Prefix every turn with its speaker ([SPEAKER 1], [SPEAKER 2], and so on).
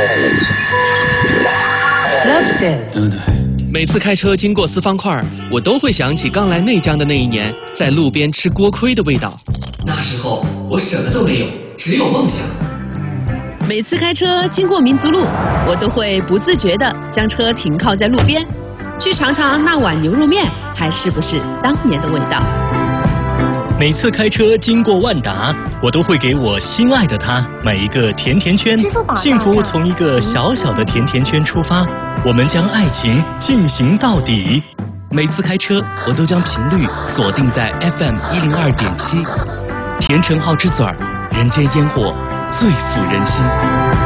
[SPEAKER 1] Love Dance。
[SPEAKER 2] 每次开车经过四方块，我都会想起刚来内江的那一年，在路边吃锅盔的味道。那时候我什么都没有，只有梦想。
[SPEAKER 3] 每次开车经过民族路，我都会不自觉地将车停靠在路边，去尝尝那碗牛肉面还是不是当年的味道。
[SPEAKER 4] 每次开车经过万达，我都会给我心爱的他买一个甜甜圈。幸福从一个小小的甜甜圈出发，我们将爱情进行到底。
[SPEAKER 2] 每次开车，我都将频率锁定在 FM 102.7，甜橙好之嘴儿，人间烟火最抚人心。